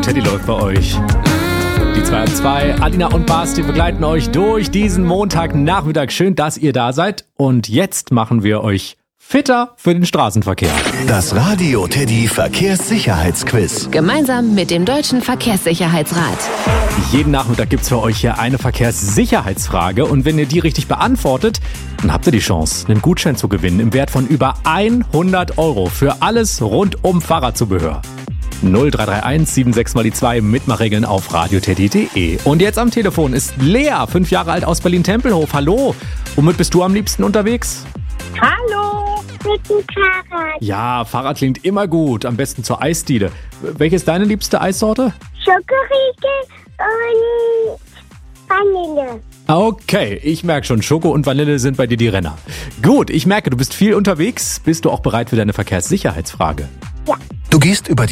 Teddy läuft bei euch. Die 2 und 2, Alina und Basti begleiten euch durch diesen Montagnachmittag. Schön, dass ihr da seid. Und jetzt machen wir euch fitter für den Straßenverkehr. Das Radio Teddy Verkehrssicherheitsquiz. Gemeinsam mit dem Deutschen Verkehrssicherheitsrat. Jeden Nachmittag gibt's für euch hier eine Verkehrssicherheitsfrage. Und wenn ihr die richtig beantwortet, dann habt ihr die Chance, einen Gutschein zu gewinnen im Wert von über 100 € für alles rund um Fahrradzubehör. 0331 76 mal die 2 Mitmachregeln auf radioteddy.de. Und jetzt am Telefon ist Lea, 5 Jahre alt aus Berlin-Tempelhof. Hallo. Womit bist du am liebsten unterwegs? Hallo, mit dem Fahrrad. Ja, Fahrrad klingt immer gut. Am besten zur Eisdiele. Welche ist deine liebste Eissorte? Schokoriegel und Vanille. Okay, ich merke schon, Schoko und Vanille sind bei dir die Renner. Gut, ich merke, du bist viel unterwegs. Bist du auch bereit für deine Verkehrssicherheitsfrage? Ja. Du gehst über